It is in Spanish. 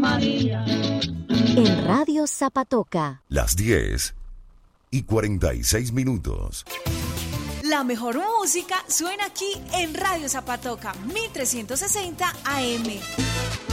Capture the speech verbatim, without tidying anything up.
María. En Radio Zapatoca. Las diez y cuarenta y seis minutos. La mejor música suena aquí en Radio Zapatoca, mil trescientos sesenta A M.